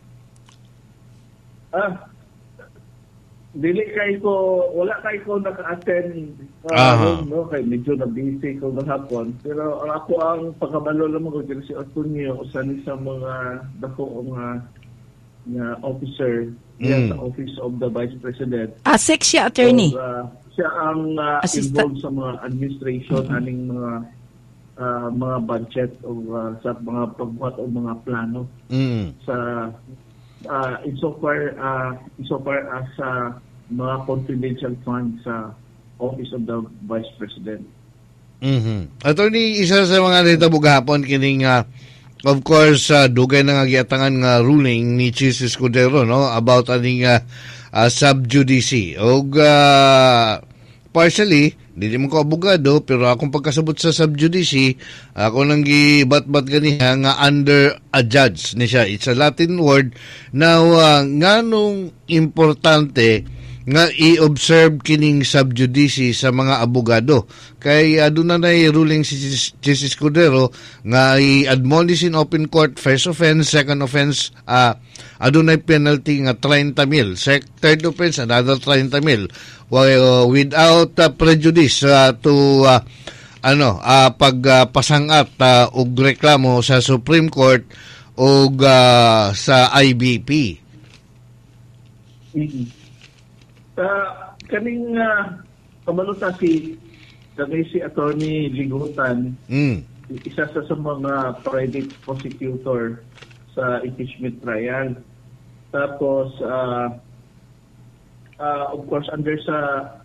Ah, dili kay ko, wala kay ko naka-attend Aha. uh, no, kay medyo na busy ko gahapon. Pero ang ako ang pagkabalo lamang ko diri si Ortonio usa ni sa mga dako nga nga officer Mm. sa Office of the Vice President. Asek siya, attorney. So, uh, siya ang uh, Assistant. involved sa mga administration Mm-hmm. aning mga uh, mga budget o uh, sa mga pagbuhat o mga plano Mm. sa uh, insofar uh, insofar as sa mga confidential funds sa Office of the Vice President. Mhm. Attorney, isa sa mga nahitabo gahapon kining uh, of course, uh, dugay na nga giatangan nga ruling ni Chis Escudero no about aning uh, uh, sub-judice. Og uh, partially, hindi mo ko abogado, pero akong pagkasabot sa sub-judice, ako nang gibat-bat ganiha nga under a judge ni siya. It's a Latin word. Now, uh, nganong importante nga i-observe kining sub-judice sa mga abogado. Kay aduna na ruling si Chis Escudero nga i-admonish in open court first offense, second offense, uh, aduna penalty nga thirty mil. Sec- third offense, another thirty mil. Well, uh, without uh, prejudice uh, to uh, ano, uh, pagpasangat uh, og reklamo sa Supreme Court og uh, sa I B P. Mm-hmm. Uh, kaning uh, kabaluta si kami si Attorney Ligutan, Mm. isa sa, sa mga private prosecutor sa impeachment trial. Tapos, uh, uh, of course, under sa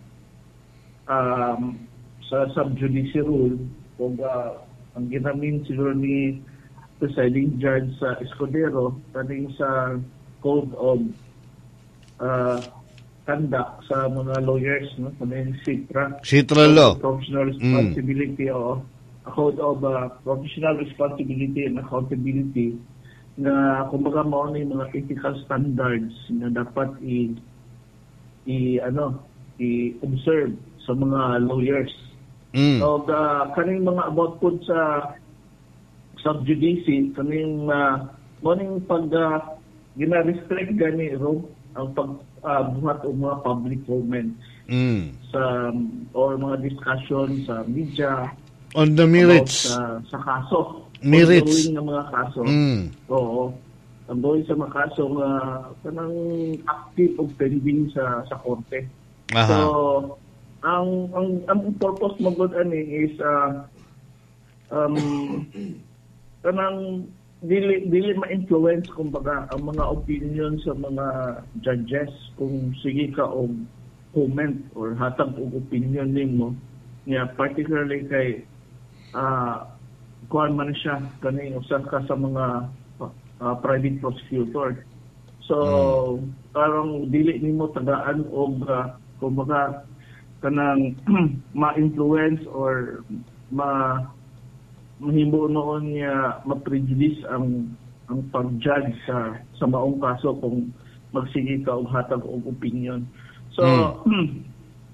um, sa sub-judice rule, kung uh, ang ginamin siguro ni presiding judge sa Escudero, kaning sa Code of uh, Conduct sa mga lawyers, no? Kaning Citra. Citra law. Professional responsibility, mm. o a Code of uh, Professional Responsibility and Accountability na kumbaga mao ni mga ethical standards na dapat i i ano i-observe sa mga lawyers. Mm. So the kaning mga about po sa sub-judice, kaning uh, morning pag uh, gina-restrict gani ro ang pag uh, buhat o mga public comments Mm. sa or mga discussion sa media On the merits. about, uh, sa kaso. Merits. Ongoing ng mga kaso. Mm. Oo. Ongoing sa mga kaso nga kanang active o pending sa sa korte. Aha. So ang ang ang purpose mo gud ani is uh, um kanang dili dili ma-influence kumbaga ang mga opinion sa mga judges kung sige ka og comment or hatag og opinion nimo niya, particularly kay uh, kuan man siya kani usa ka sa mga uh, private prosecutor. So mm. parang dili nimo tagaan og uh, kumbaga kanang ma-influence or ma mahimo noon niya ma-prejudice ang ang pag-judge sa sa maong kaso kung magsige ka og hatag og opinion. So mm.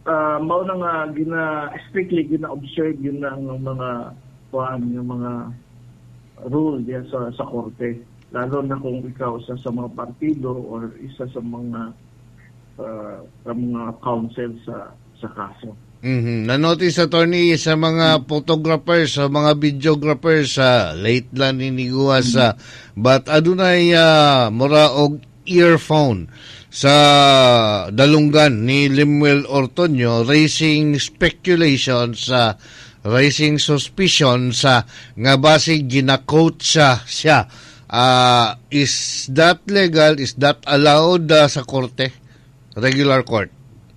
uh, mao na nga gina strictly gina-observe yun na ang mga kuan yung mga rule diyan sa sa korte, lalo na kung ikaw isa sa mga partido or isa sa mga uh, sa mga counsel sa sa kaso. Mm-hmm. Na-notice, attorney, sa mga photographers, sa mga videographers, sa late lang niniguha sa but adunay uh, mura og earphone sa dalunggan ni Lemuel Ortonio, raising speculation sa raising suspicion sa nga basig gina-coach siya. siya. Uh, is that legal? Is that allowed uh, sa korte? Regular court?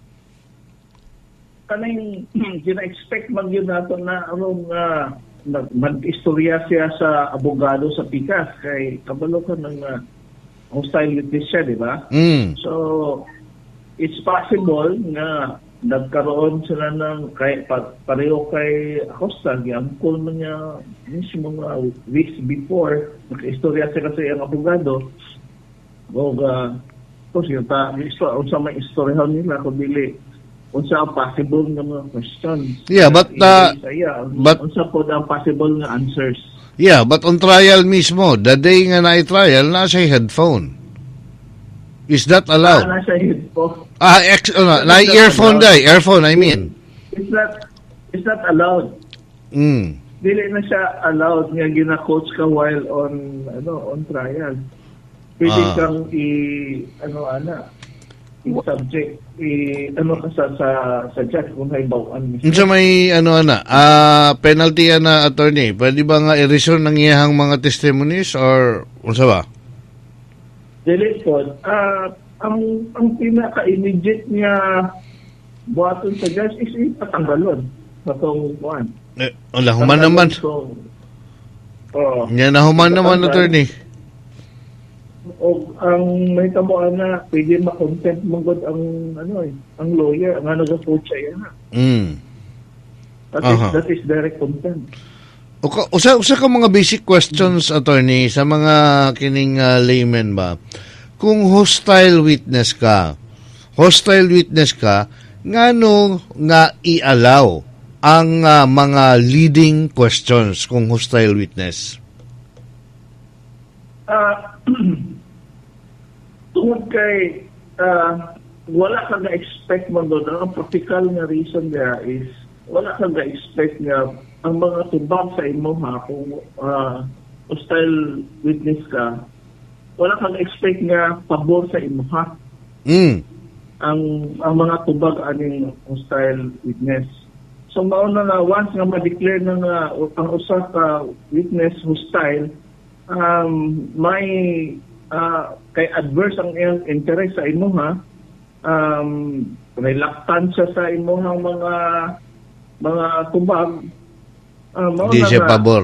Kanang gina-expect man yun nato na anong uh, mag-istorya siya sa abogado sa pikas kay kabalo ka ng uh, hostile witness siya, di ba? Mm. So, it's possible na nagkaroon sila ng kay, pa, pareho kay Acosta, giamkol man niya mismo mga weeks before, nag-istorya sila sa iyang abogado. O, uh, tapos yun ta, unsa may istoryahan nila kung dili unsa ang possible nga mga questions. Yeah, but uh, yeah, but unsa po ang possible nga answers. Yeah, but on trial mismo, the day nga na trial, nasa headphone. Is that allowed? Ah, nasa headphone. Ah, ex, uh, na earphone day, earphone, I mean. It's not, it's not allowed. Mm. Dili na siya allowed nga gina-coach ka while on, ano, on trial. Pwede Ah. kang i, ano, ana, i-subject, i, ano ka sa, sa, sa judge kung haibawaan. Unsa may ano ana, ah penalty na attorney, pwede ba nga i-resume ng iyahang mga testimonies or unsa ba? Dili po. Ah, ang ang pinaka-immediate niya buhaton sa judge is ipatanggalon sa tong kuan. Eh, wala human naman. So, oh, Yan na human naman attorney. o ang may tamuan na pwede ma-contempt mong ang ano eh, ang lawyer, ang ano sa coach siya yan. Mm. That is, Aha. that is direct contempt. O ka, usa usa ka mga basic questions attorney sa mga kining uh, layman ba. Kung hostile witness ka, hostile witness ka, ngano nga i-allow ang uh, mga leading questions kung hostile witness? Ah, tungod kay ah, wala ka na-expect mo doon. Ang practical nga reason there is wala ka na-expect nga ang mga tubag sa imo ha kung ah, hostile witness ka, wala ka na-expect nga pabor sa imo ha. Mm. Ang ang mga tubag aning hostile witness. So mao na nga once nga ma-declare na nga ang usa ka witness hostile, um, may uh, kay adverse ang iyang interest sa imo ha, um, reluctant siya sa imo ng mga mga tubag, uh, mao Di na siya nga- pabor.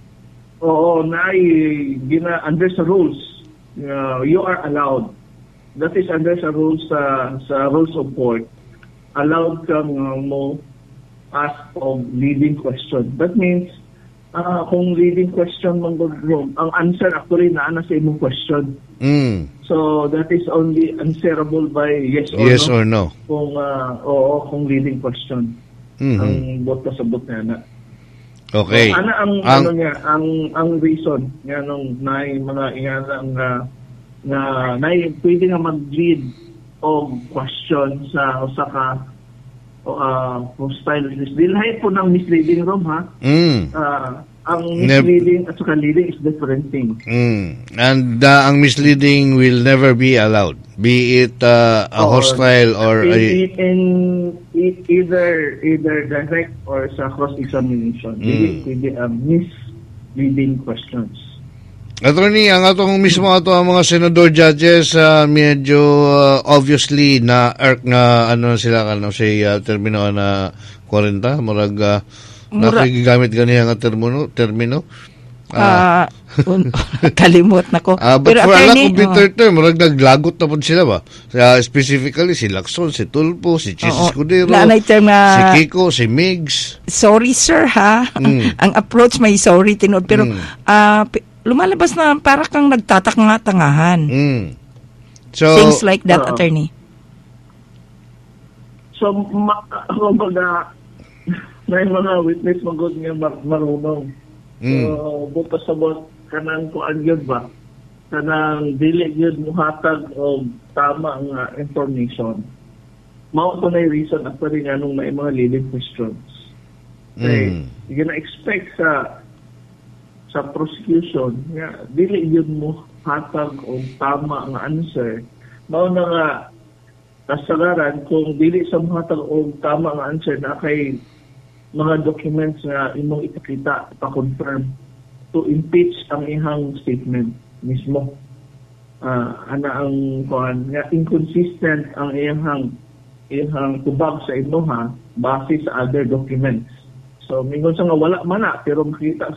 Oo, na gina under sa rules, uh, you are allowed. That is under sa rules sa sa rules of court. Allowed kang uh, mo ask of leading question. That means uh, kung leading question mong room, ang answer actually na sa imong question. Mm. So that is only answerable by yes or Yes no. or no. Kung uh, oo, kung leading question. Mhm. Ang bot ka sa bot na na. Okay. So, ano ang, Ang- ano niya, ang ang reason nga nung nay mga ingana nga nga nay pwede nga mag-lead o question sa usa ka o uh, hostile witness. Dili po ng misleading room ha. Mm. Ah, ang Neb- misleading at saka leading is different thing. Mm. And uh, ang misleading will never be allowed, be it uh, a Or- hostile or in, a... in, in either either direct or sa cross-examination. Dili Mm. pwede ang misleading questions. Attorney, ang atong mismo ato ang mga senador judges uh, medyo uh, obviously na erk nga ano sila kano si uh, termino na forty murag uh, Mura- nakigigamit ganiya nga termino termino Ah, un- kalimot na ko. Ah, but Pero for anak attorney, computer oh. term, murag naglagot na po sila ba? Uh, specifically, si Lacson, si Tulpo, si Jesus Oo. Escudero, Nanay term nga- si Kiko, si Migs. Sorry sir ha. Mm. Ang approach may sorry tinod pero ah, pi- lumalabas na para kang nagtatanga-tangahan. Mm. So, Things like that, Oo. attorney. So, ma- kumbaga, may mga witness magod nga mar- marunong. Mm. So, bukas sabot kanang kuan yun ba? Kanang dili yun muhatag o tama nga information. Mao to na yung reason actually nga nung may mga leading questions. Okay, Mm. you gonna expect sa sa prosecution nga dili yun mo hatag o tama nga answer. Mao na nga kasagaran kung dili sa muhatag o tama nga answer na kay mga documents nga imong ipakita, pa-confirm to impeach ang ihang statement mismo. Uh, ana ang kuan nga inconsistent ang ihang ihang tubag sa imo ha base sa other documents. So mingon sa nga wala man na pero makita